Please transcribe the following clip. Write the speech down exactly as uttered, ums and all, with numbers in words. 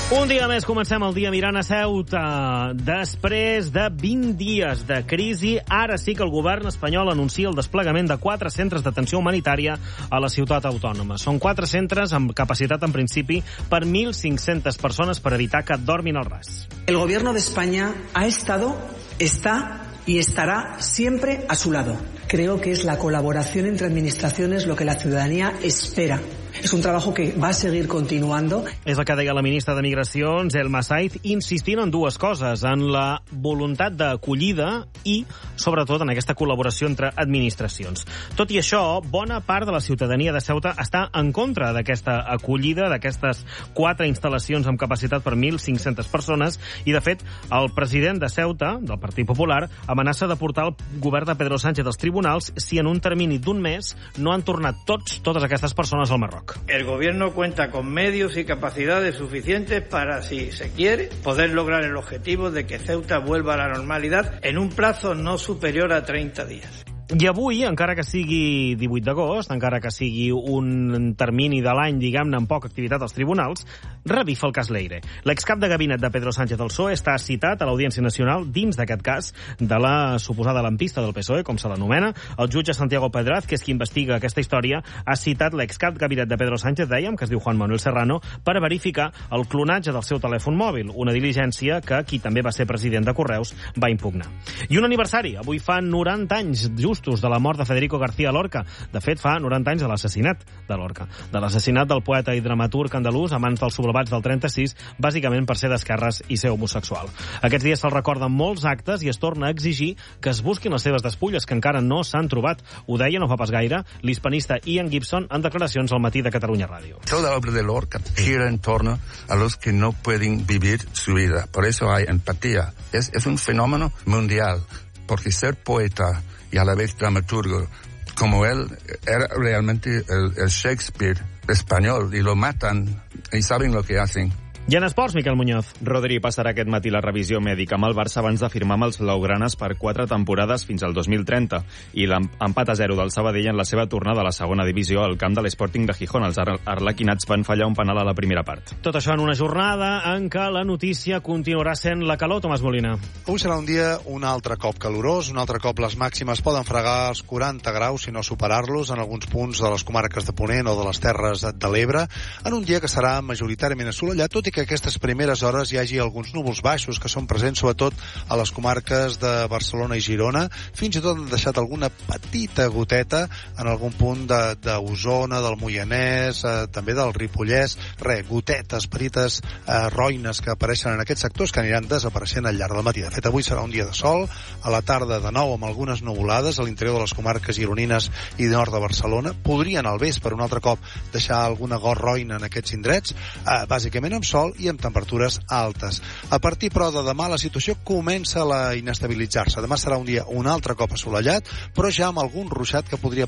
Un dia més comencem el dia mirant a Ceuta. Després de vint dies de crisi, ara sí que el govern espanyol anuncia el desplegament de quatre centres d'atenció humanitària a la ciutat autònoma. Són quatre centres amb capacitat, en principi, per mil cinc-centes persones per evitar que dormin al ras. El gobierno de España ha estado, está y estará siempre a su lado. Creo que es la colaboración entre administraciones lo que la ciudadanía espera. Es un trabajo que va a seguir continuando. És el que deia la ministra de Migracions, Elma Saiz, insistint en dues coses, en la voluntat d'acollida i, sobretot, en aquesta col·laboració entre administracions. Tot i això, bona part de la ciutadania de Ceuta està en contra d'aquesta acollida, d'aquestes quatre instal·lacions amb capacitat per mil cinc-centes persones, i, de fet, el president de Ceuta, del Partit Popular, amenaça de portar el govern de Pedro Sánchez als tribunals si en un termini d'un mes no han tornat tots, totes aquestes persones al Marroc. El gobierno cuenta con medios y capacidades suficientes para, si se quiere, poder lograr el objetivo de que Ceuta vuelva a la normalidad en un plazo no superior a treinta días. I avui, encara que sigui divuit d'agost, encara que sigui un termini de l'any, diguem-ne, amb poca activitat als tribunals, revifa el cas Leire. L'excap de gabinet de Pedro Sánchez del P S O E està citat a l'Audiència Nacional dins d'aquest cas de la suposada lampista del P S O E, com se l'anomena. El jutge Santiago Pedraz, que és qui investiga aquesta història, ha citat l'excap de gabinet de Pedro Sánchez, dèiem, que es diu Juan Manuel Serrano, per verificar el clonatge del seu telèfon mòbil, una diligència que qui també va ser president de Correus va impugnar. I un aniversari. Avui fa noranta anys, just de la mort de Federico García Lorca. De fet, fa noranta anys de l'assassinat de Lorca. De l'assassinat del poeta i dramaturg andalús a mans dels sublevats del trenta-sis, bàsicament per ser d'esquerres i ser homosexual. Aquests dies se'l recorden molts actes i es torna a exigir que es busquin les seves despulles, que encara no s'han trobat. Ho deia no fa pas gaire l'hispanista Ian Gibson en declaracions al Matí de Catalunya Ràdio. Toda la obra de Lorca gira en torno a los que no pueden vivir su vida. Por eso hay empatía. Es, es un fenómeno mundial, porque ser poeta y a la vez dramaturgo, como él, era realmente el, el Shakespeare español, y lo matan y saben lo que hacen. I en esports, Miquel Muñoz. Rodri passarà aquest matí la revisió mèdica amb el Barça abans de firmar amb els blaugranes per quatre temporades fins al dos mil trenta i l'empat a zero del Sabadell en la seva tornada a la segona divisió al camp de l'Sporting de Gijón. Els ar arlequinats van fallar un penal a la primera part. Tot això en una jornada en què la notícia continuarà sent la calor, Tomàs Molina. Avui serà un dia un altre cop calorós, un altre cop les màximes poden fregar els quaranta graus, si no superar-los, en alguns punts de les comarques de Ponent o de les Terres de l'Ebre, en un dia que serà majoritàriament assolellat, tot i que aquestes primeres hores hi hagi alguns núvols baixos que són presents sobretot a les comarques de Barcelona i Girona. Fins i tot han deixat alguna petita goteta en algun punt d'Osona, de, del Moianès, eh, també del Ripollès. Re, gotetes, petites eh, roïnes que apareixen en aquests sectors que aniran desapareixent al llarg del matí. De fet, avui serà un dia de sol, a la tarda de nou amb algunes nuvolades a l'interior de les comarques gironines i de nord de Barcelona. Podrien al vespre un altre cop deixar alguna gorroina en aquests indrets, eh, bàsicament amb sol i amb temperatures altes. A partir, però, de demà la situació comença a inestabilitzar-se. Demà serà un dia un altre cop assolellat, però ja amb algun ruixat que podria